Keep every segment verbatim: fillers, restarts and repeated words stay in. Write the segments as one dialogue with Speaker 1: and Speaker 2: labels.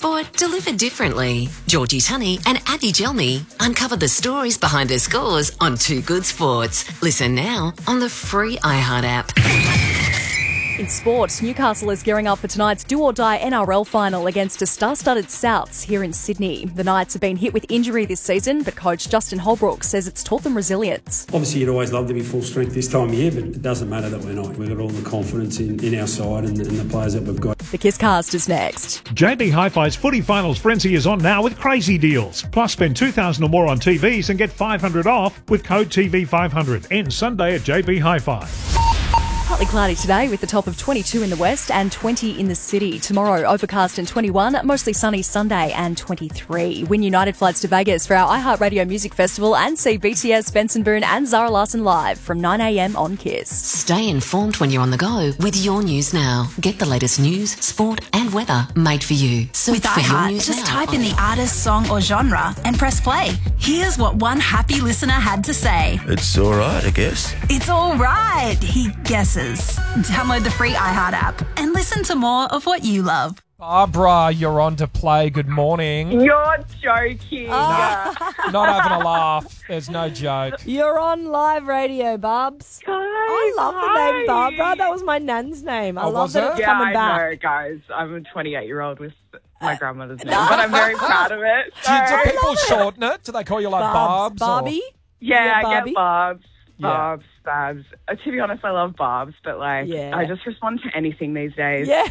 Speaker 1: Sport delivered differently. Georgie Tunney and Addy Gelmy uncover the stories behind their scores on Two Good Sports. Listen now on the free iHeart app.
Speaker 2: In sports, Newcastle is gearing up for tonight's do-or-die N R L final against a star-studded Souths here in Sydney. The Knights have been hit with injury this season, but coach Justin Holbrook says it's taught them resilience.
Speaker 3: Obviously, you'd always love to be full strength this time of year, but it doesn't matter that we're not. We've got all the confidence in, in our side and, and the players that we've got.
Speaker 2: The Kisscast is next.
Speaker 4: J B Hi-Fi's Footy Finals Frenzy is on now with crazy deals. Plus, spend two thousand dollars or more on T Vs and get five hundred dollars off with code T V five hundred. Ends Sunday at J B Hi-Fi.
Speaker 2: Partly cloudy today with the top of twenty-two in the west and twenty in the city. Tomorrow, overcast and twenty-one, mostly sunny Sunday and twenty-three. Win United flights to Vegas for our iHeartRadio Music Festival and see B T S, Benson Boone and Zara Larsson live from nine a.m. on Kiss.
Speaker 1: Stay informed when you're on the go with Your News Now. Get the latest news, sport and weather made for you. Search
Speaker 5: With
Speaker 1: for Your
Speaker 5: iHeart,
Speaker 1: News
Speaker 5: just
Speaker 1: Now
Speaker 5: type
Speaker 1: on
Speaker 5: in the artist, song or genre and press play. Here's what one happy listener had to say.
Speaker 6: It's all right, I guess.
Speaker 5: It's all right, he guesses. Download the free iHeart app and listen to more of what you love.
Speaker 7: Barbara, you're on to play. Good morning.
Speaker 8: You're joking.
Speaker 7: Not having a laugh. There's no joke.
Speaker 9: You're on live radio, Barbs.
Speaker 8: Guys,
Speaker 9: I love the
Speaker 8: hi.
Speaker 9: name Barbara. That was my nan's name. I
Speaker 7: Oh,
Speaker 9: love
Speaker 7: was
Speaker 9: that
Speaker 7: it?
Speaker 9: it's
Speaker 8: Yeah,
Speaker 9: coming
Speaker 8: I
Speaker 9: back.
Speaker 8: know, guys. I'm a twenty-eight-year-old with my grandmother's name, but I'm very proud of it.
Speaker 7: Do, do
Speaker 8: So-
Speaker 7: people shorten it? Do they call you like
Speaker 9: Barbs.
Speaker 7: Barbs? or-
Speaker 9: Barbie?
Speaker 8: yeah,
Speaker 9: Yeah,
Speaker 8: I
Speaker 9: Barbie?
Speaker 8: get Barbs,
Speaker 7: Yeah.
Speaker 8: Barbs, Babs. Uh, to be honest, I love Barbs, but like,
Speaker 9: Yeah.
Speaker 8: I just respond to anything these days.
Speaker 9: Yeah.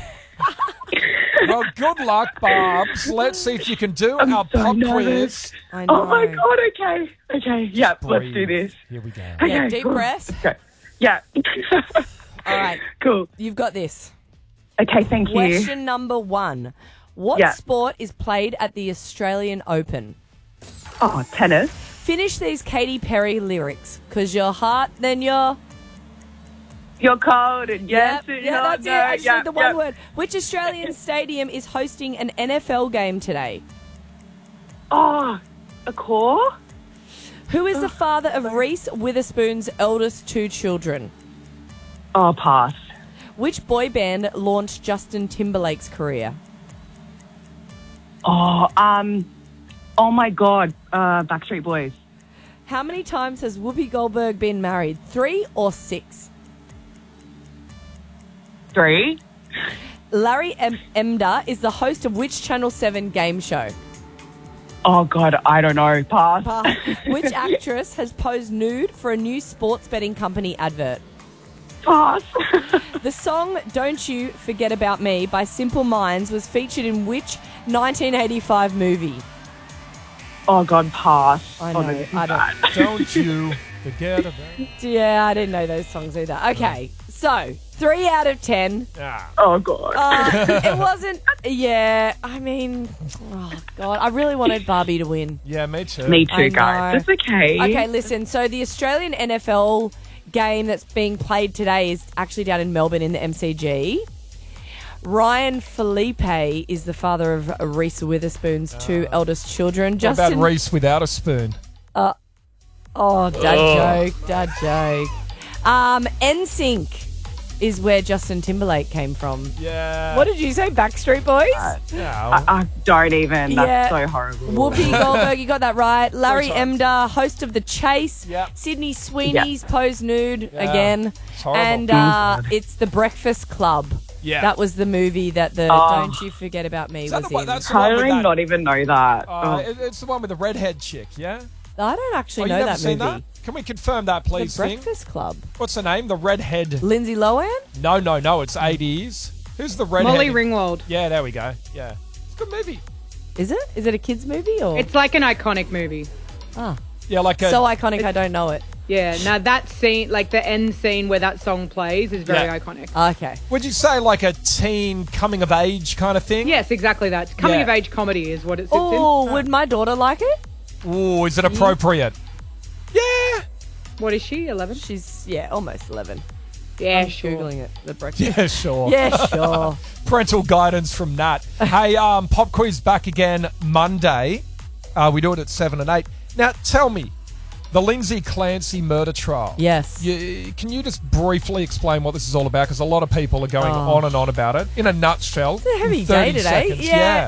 Speaker 7: Well, good luck, Barbs. Let's see if you can do
Speaker 8: I'm
Speaker 7: our
Speaker 8: so
Speaker 7: pop
Speaker 8: nervous.
Speaker 7: quiz.
Speaker 9: I know.
Speaker 8: Oh my god. Okay. Okay. Yeah. Let's do
Speaker 7: Breathe.
Speaker 8: this.
Speaker 7: Here we go.
Speaker 8: Okay.
Speaker 9: Yeah, deep
Speaker 8: cool.
Speaker 9: breath.
Speaker 8: Okay. Yeah.
Speaker 9: All right.
Speaker 8: Cool.
Speaker 9: You've got this.
Speaker 8: Okay. Thank you.
Speaker 9: Question number one. What
Speaker 8: Yeah.
Speaker 9: sport is played at the Australian Open?
Speaker 8: Oh, tennis.
Speaker 9: Finish these Katy Perry lyrics. Because your heart, then your...
Speaker 8: You're cold and yes,
Speaker 9: Yep,
Speaker 8: and
Speaker 9: yeah,
Speaker 8: no,
Speaker 9: that's
Speaker 8: no,
Speaker 9: it. Actually,
Speaker 8: yeah,
Speaker 9: the one
Speaker 8: yeah.
Speaker 9: word. Which Australian stadium is hosting an N F L game today?
Speaker 8: Oh, a core?
Speaker 9: Who is the father of Reese Witherspoon's eldest two children?
Speaker 8: Oh, pass.
Speaker 9: Which boy band launched Justin Timberlake's career?
Speaker 8: Oh, um, oh my God, uh, Backstreet Boys.
Speaker 9: How many times has Whoopi Goldberg been married? Three or six?
Speaker 8: Three.
Speaker 9: Larry M- Emder is the host of which Channel seven game show?
Speaker 8: Oh God, I don't know. Pass.
Speaker 9: Uh, which actress has posed nude for a new sports betting company advert?
Speaker 8: Pass.
Speaker 9: The song Don't You Forget About Me by Simple Minds was featured in which nineteen eighty-five movie?
Speaker 8: Oh God, pass.
Speaker 9: I
Speaker 8: Oh,
Speaker 9: know,
Speaker 8: this is
Speaker 9: I don't-
Speaker 8: bad.
Speaker 7: Don't you forget about it.
Speaker 9: Yeah, I didn't know those songs either. Okay, so three out of ten.
Speaker 7: Ah.
Speaker 8: Oh God.
Speaker 9: Uh, it wasn't, yeah, I mean, oh God, I really wanted Barbie to win.
Speaker 7: Yeah, me too.
Speaker 8: Me
Speaker 9: I
Speaker 8: too, guys.
Speaker 9: know.
Speaker 8: That's okay.
Speaker 9: Okay, listen, so the Australian N F L game that's being played today is actually down in Melbourne in the M C G. Ryan Felipe is the father of Reese Witherspoon's two eldest children.
Speaker 7: What
Speaker 9: Justin,
Speaker 7: about Reese without a spoon?
Speaker 9: oh, dad joke, dad joke. Um, N Sync is where Justin Timberlake came from.
Speaker 7: Yeah.
Speaker 9: What did you say, Backstreet Boys?
Speaker 7: No.
Speaker 8: I, I don't even. That's
Speaker 9: Yeah.
Speaker 8: so horrible.
Speaker 9: Whoopi Goldberg, you got that right. Larry
Speaker 7: Three times.
Speaker 9: Emder, host of The Chase.
Speaker 7: Yep.
Speaker 9: Sydney Sweeney's Pose Nude
Speaker 7: Yeah.
Speaker 9: again.
Speaker 7: It's horrible.
Speaker 9: And uh, it's The Breakfast Club.
Speaker 7: Yeah.
Speaker 9: That was the movie that the
Speaker 8: Oh.
Speaker 9: Don't You Forget About Me
Speaker 7: Is that
Speaker 9: was
Speaker 7: the one-
Speaker 9: in.
Speaker 7: that's the one with
Speaker 8: Totally
Speaker 7: that-
Speaker 8: not even know that.
Speaker 7: Uh,
Speaker 8: Oh.
Speaker 7: it- it's the one with the redhead chick, yeah?
Speaker 9: I don't actually
Speaker 7: Oh, you
Speaker 9: know
Speaker 7: never
Speaker 9: that
Speaker 7: seen
Speaker 9: movie.
Speaker 7: that? Can we confirm that, please,
Speaker 9: The
Speaker 7: Thing?
Speaker 9: Breakfast Club.
Speaker 7: What's the name? The redhead.
Speaker 9: Lindsay Lohan?
Speaker 7: No, no, no. It's eighties. Who's the redhead?
Speaker 10: Molly Ringwald.
Speaker 7: Yeah, there we go. Yeah. It's a good movie.
Speaker 9: Is it? Is it a kids movie or?
Speaker 10: It's like an iconic movie.
Speaker 9: ah,
Speaker 7: Yeah, like a.
Speaker 9: so iconic I don't know it.
Speaker 10: Yeah, now that scene, like the end scene where that song plays, is very
Speaker 7: Yeah.
Speaker 10: iconic.
Speaker 9: Okay.
Speaker 7: would you say like a teen coming of age kind of thing?
Speaker 10: Yes, exactly that. Coming
Speaker 7: Yeah.
Speaker 10: of age comedy is what it sits
Speaker 9: Oh,
Speaker 10: in.
Speaker 9: would my daughter like it?
Speaker 7: Ooh, is it appropriate? Yeah.
Speaker 10: What is she, eleven?
Speaker 9: She's, yeah, almost eleven.
Speaker 10: Yeah,
Speaker 9: I'm
Speaker 10: sure.
Speaker 9: Googling it. The Breakfast.
Speaker 7: Yeah, sure.
Speaker 9: Yeah, sure.
Speaker 7: Parental guidance from Nat. Hey, um, pop quiz back again Monday. Uh, we do it at seven and eight. Now, tell me, the Lindsay Clancy murder trial.
Speaker 9: Yes.
Speaker 7: You, can you just briefly explain what this is all about? Because a lot of people are going
Speaker 9: Oh.
Speaker 7: on and on about it. In a nutshell.
Speaker 9: It's a heavy
Speaker 7: in
Speaker 9: day
Speaker 7: thirty
Speaker 9: today.
Speaker 7: seconds.
Speaker 9: Yeah.